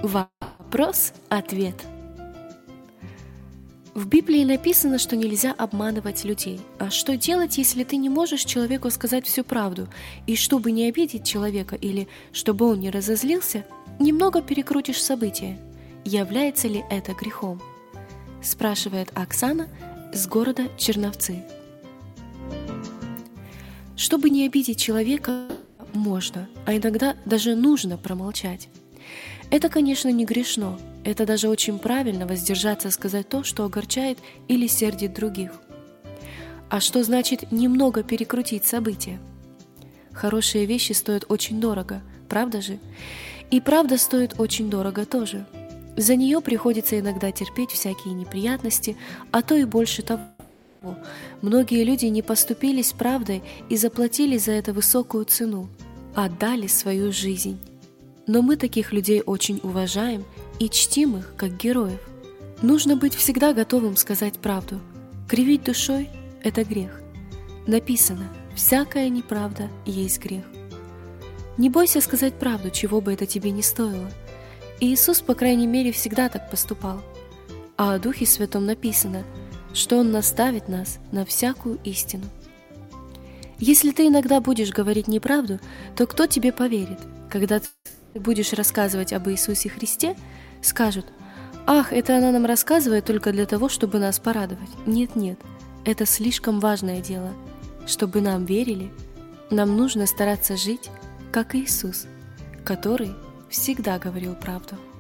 Вопрос-ответ. В Библии написано, что нельзя обманывать людей. А что делать, если ты не можешь человеку сказать всю правду, и чтобы не обидеть человека или чтобы он не разозлился, немного перекрутишь события? Является ли это грехом? Спрашивает Оксана с города Черновцы. Чтобы не обидеть человека, можно, а иногда даже нужно промолчать. Это, конечно, не грешно. Это даже очень правильно воздержаться сказать то, что огорчает или сердит других. А что значит немного перекрутить события? Хорошие вещи стоят очень дорого, правда же? И правда стоит очень дорого тоже. За нее приходится иногда терпеть всякие неприятности, а то и больше того. Многие люди не поступились правдой и заплатили за это высокую цену, отдали свою жизнь. Но мы таких людей очень уважаем и чтим их как героев. Нужно быть всегда готовым сказать правду. Кривить душой – это грех. Написано: «Всякая неправда есть грех». Не бойся сказать правду, чего бы это тебе ни стоило. И Иисус, по крайней мере, всегда так поступал. А о Духе Святом написано, что Он наставит нас на всякую истину. Если ты иногда будешь говорить неправду, то кто тебе поверит? Когда ты будешь рассказывать об Иисусе Христе, скажут: «Ах, это она нам рассказывает только для того, чтобы нас порадовать». Нет, это слишком важное дело. Чтобы нам верили, нам нужно стараться жить, как Иисус, который всегда говорил правду.